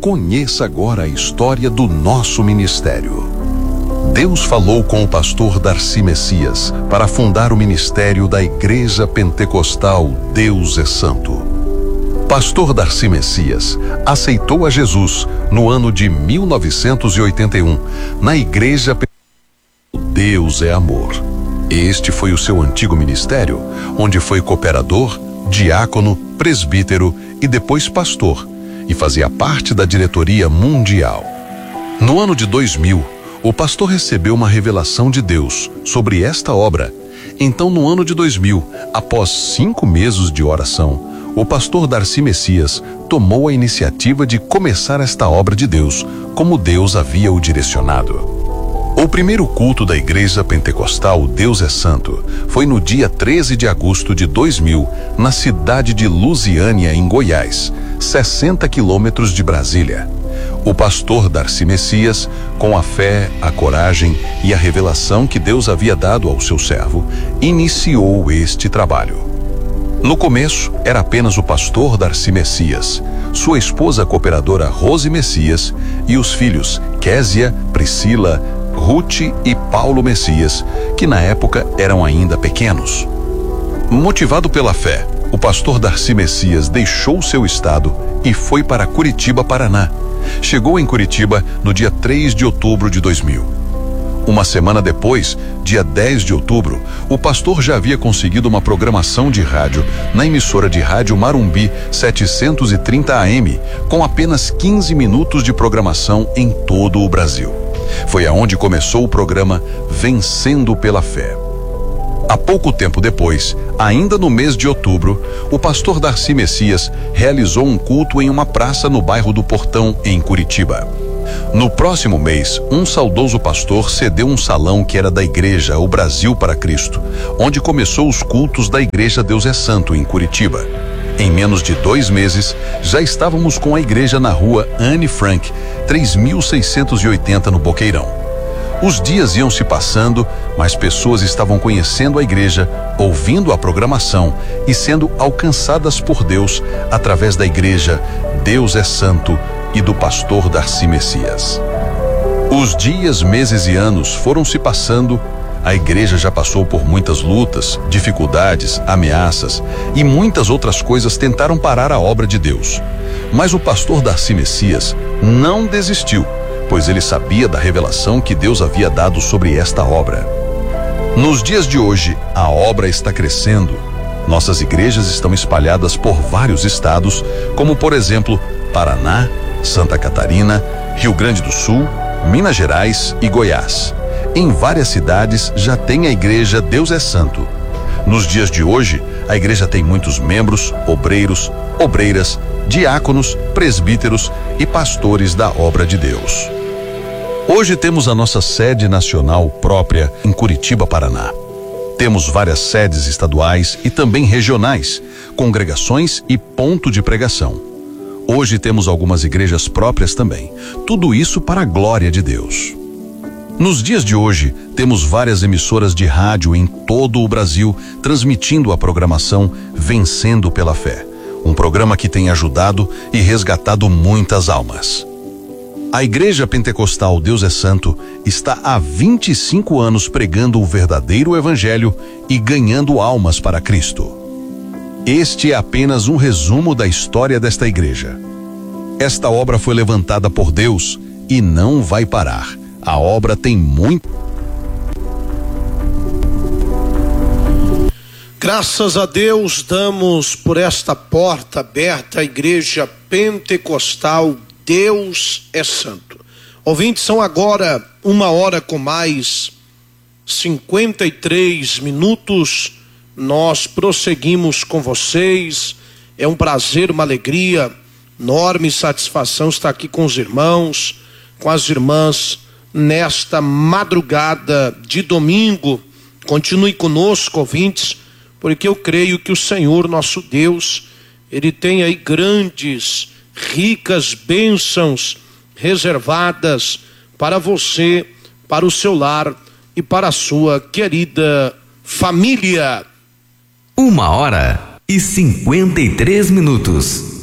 Conheça agora a história do nosso ministério. Deus falou com o pastor Darcy Messias para fundar o ministério da Igreja Pentecostal Deus é Santo. Pastor Darcy Messias aceitou a Jesus no ano de 1981 na Igreja Pentecostal Deus é Amor. Este foi o seu antigo ministério, onde foi cooperador, diácono, presbítero e depois pastor, e fazia parte da diretoria mundial. No ano de 2000, o pastor recebeu uma revelação de Deus sobre esta obra. Então, no ano de 2000, após 5 meses de oração, o pastor Darcy Messias tomou a iniciativa de começar esta obra de Deus, como Deus havia o direcionado. O primeiro culto da Igreja Pentecostal Deus é Santo foi no dia 13 de agosto de 2000, na cidade de Lusiânia, em Goiás, 60 quilômetros de Brasília. O pastor Darcy Messias, com a fé, a coragem e a revelação que Deus havia dado ao seu servo, iniciou este trabalho. No começo, era apenas o pastor Darcy Messias, sua esposa cooperadora Rose Messias e os filhos Késia, Priscila, Ruth e Paulo Messias, que na época eram ainda pequenos. Motivado pela fé, o pastor Darcy Messias deixou seu estado e foi para Curitiba, Paraná. Chegou em Curitiba no dia 3 de outubro de 2000. Uma semana depois, dia 10 de outubro, o pastor já havia conseguido uma programação de rádio na emissora de rádio Marumbi 730 AM, com apenas 15 minutos de programação em todo o Brasil. Foi aonde começou o programa Vencendo pela Fé. Há pouco tempo depois, ainda no mês de outubro, o pastor Darcy Messias realizou um culto em uma praça no bairro do Portão, em Curitiba. No próximo mês, um saudoso pastor cedeu um salão que era da igreja O Brasil para Cristo, onde começou os cultos da Igreja Deus é Santo, em Curitiba. Em menos de 2 meses, já estávamos com a igreja na rua Anne Frank, 3680 no Boqueirão. Os dias iam se passando, mas pessoas estavam conhecendo a igreja, ouvindo a programação e sendo alcançadas por Deus através da igreja Deus é Santo e do pastor Darcy Messias. Os dias, meses e anos foram se passando. A igreja já passou por muitas lutas, dificuldades, ameaças e muitas outras coisas tentaram parar a obra de Deus. Mas o pastor Darcy Messias não desistiu, pois ele sabia da revelação que Deus havia dado sobre esta obra. Nos dias de hoje, a obra está crescendo. Nossas igrejas estão espalhadas por vários estados, como por exemplo, Paraná, Santa Catarina, Rio Grande do Sul, Minas Gerais e Goiás. Em várias cidades já tem a igreja Deus é Santo. Nos dias de hoje, a igreja tem muitos membros, obreiros, obreiras, diáconos, presbíteros e pastores da obra de Deus. Hoje temos a nossa sede nacional própria em Curitiba, Paraná. Temos várias sedes estaduais e também regionais, congregações e ponto de pregação. Hoje temos algumas igrejas próprias também. Tudo isso para a glória de Deus. Nos dias de hoje, temos várias emissoras de rádio em todo o Brasil transmitindo a programação Vencendo pela Fé, um programa que tem ajudado e resgatado muitas almas. A Igreja Pentecostal Deus é Santo está há 25 anos pregando o verdadeiro evangelho e ganhando almas para Cristo. Este é apenas um resumo da história desta igreja. Esta obra foi levantada por Deus e não vai parar. A obra tem muito. Graças a Deus damos por esta porta aberta a Igreja Pentecostal Deus é Santo. Ouvintes, são agora 1h com mais 53 minutos. Nós prosseguimos com vocês. É um prazer, uma alegria, enorme satisfação estar aqui com os irmãos, com as irmãs, nesta madrugada de domingo. Continue conosco, ouvintes, porque eu creio que o Senhor, nosso Deus, Ele tem aí grandes, ricas bênçãos reservadas para você, para o seu lar e para a sua querida família. 1h53.